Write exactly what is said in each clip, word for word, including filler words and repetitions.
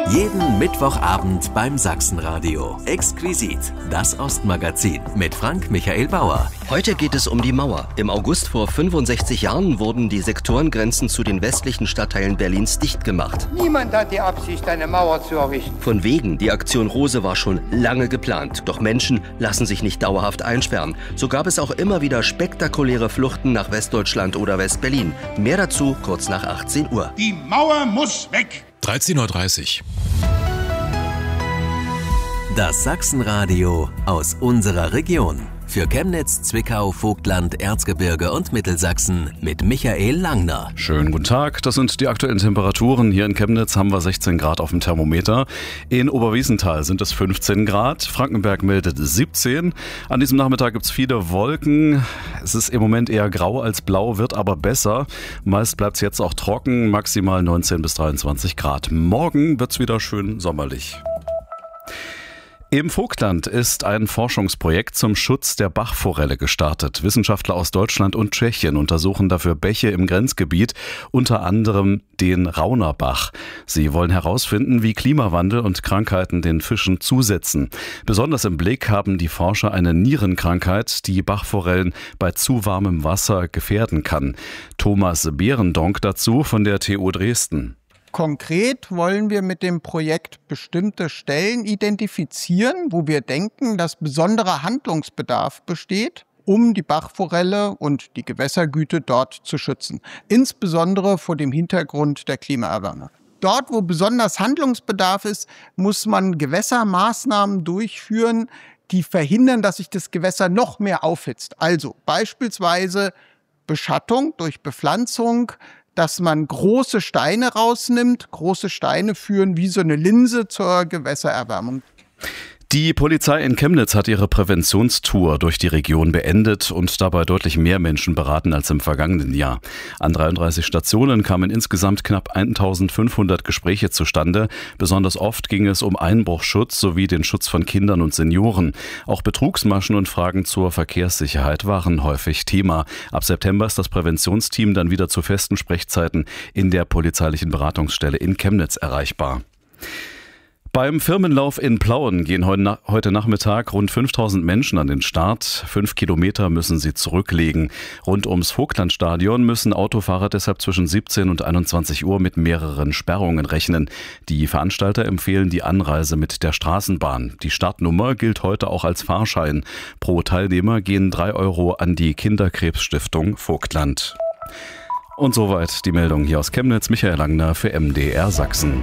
Jeden Mittwochabend beim Sachsenradio. Exquisit, das Ostmagazin mit Frank Michael Bauer. Heute geht es um die Mauer. Im August vor fünfundsechzig Jahren wurden die Sektorengrenzen zu den westlichen Stadtteilen Berlins dicht gemacht. Niemand hat die Absicht, eine Mauer zu errichten. Von wegen, die Aktion Rose war schon lange geplant. Doch Menschen lassen sich nicht dauerhaft einsperren. So gab es auch immer wieder spektakuläre Fluchten nach Westdeutschland oder Westberlin. Mehr dazu kurz nach achtzehn Uhr. Die Mauer muss weg! dreizehn Uhr dreißig. Das Sachsenradio aus unserer Region. Für Chemnitz, Zwickau, Vogtland, Erzgebirge und Mittelsachsen mit Michael Langner. Schönen guten Tag, das sind die aktuellen Temperaturen. Hier in Chemnitz haben wir sechzehn Grad auf dem Thermometer. In Oberwiesenthal sind es fünfzehn Grad. Frankenberg meldet siebzehn. An diesem Nachmittag gibt es viele Wolken. Es ist im Moment eher grau als blau, wird aber besser. Meist bleibt es jetzt auch trocken, maximal neunzehn bis dreiundzwanzig Grad. Morgen wird es wieder schön sommerlich. Im Vogtland ist ein Forschungsprojekt zum Schutz der Bachforelle gestartet. Wissenschaftler aus Deutschland und Tschechien untersuchen dafür Bäche im Grenzgebiet, unter anderem den Raunerbach. Sie wollen herausfinden, wie Klimawandel und Krankheiten den Fischen zusetzen. Besonders im Blick haben die Forscher eine Nierenkrankheit, die Bachforellen bei zu warmem Wasser gefährden kann. Thomas Behrendonck dazu von der T U Dresden. Konkret wollen wir mit dem Projekt bestimmte Stellen identifizieren, wo wir denken, dass besonderer Handlungsbedarf besteht, um die Bachforelle und die Gewässergüte dort zu schützen. Insbesondere vor dem Hintergrund der Klimaerwärmung. Dort, wo besonders Handlungsbedarf ist, muss man Gewässermaßnahmen durchführen, die verhindern, dass sich das Gewässer noch mehr aufhitzt. Also beispielsweise Beschattung durch Bepflanzung, dass man große Steine rausnimmt. Große Steine führen wie so eine Linse zur Gewässererwärmung. Die Polizei in Chemnitz hat ihre Präventionstour durch die Region beendet und dabei deutlich mehr Menschen beraten als im vergangenen Jahr. An dreiunddreißig Stationen kamen insgesamt knapp eintausendfünfhundert Gespräche zustande. Besonders oft ging es um Einbruchschutz sowie den Schutz von Kindern und Senioren. Auch Betrugsmaschen und Fragen zur Verkehrssicherheit waren häufig Thema. Ab September ist das Präventionsteam dann wieder zu festen Sprechzeiten in der polizeilichen Beratungsstelle in Chemnitz erreichbar. Beim Firmenlauf in Plauen gehen heute Nachmittag rund fünftausend Menschen an den Start. Fünf Kilometer müssen sie zurücklegen. Rund ums Vogtlandstadion müssen Autofahrer deshalb zwischen siebzehn und einundzwanzig Uhr mit mehreren Sperrungen rechnen. Die Veranstalter empfehlen die Anreise mit der Straßenbahn. Die Startnummer gilt heute auch als Fahrschein. Pro Teilnehmer gehen drei Euro an die Kinderkrebsstiftung Vogtland. Und soweit die Meldung hier aus Chemnitz. Michael Langner für M D R Sachsen.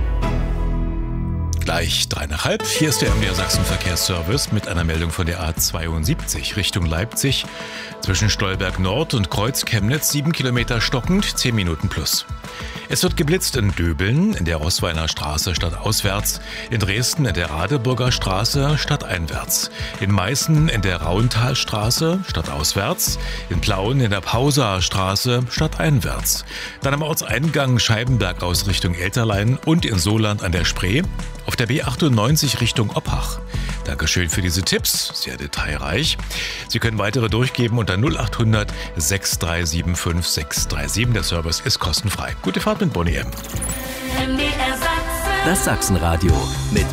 Gleich drei nach halb. Hier ist der M D R Sachsen Verkehrsservice mit einer Meldung von der A zweiundsiebzig Richtung Leipzig. Zwischen Stolberg Nord und Kreuz Chemnitz sieben Kilometer stockend, zehn Minuten plus. Es wird geblitzt in Döbeln, in der Roßweiner Straße stadtauswärts, in Dresden in der Radeburger Straße stadteinwärts, in Meißen in der Rauenthalstraße stadtauswärts, in Plauen in der Pausaer Straße stadteinwärts, dann am Ortseingang Scheibenberg aus Richtung Elterlein und in Soland an der Spree, auf der B achtundneunzig Richtung Oppach. Dankeschön für diese Tipps, sehr detailreich. Sie können weitere durchgeben unter null acht hundert sechs drei sieben fünf sechs drei sieben. Der Service ist kostenfrei. Gute Fahrt mit Bonnie M. Das Sachsenradio mit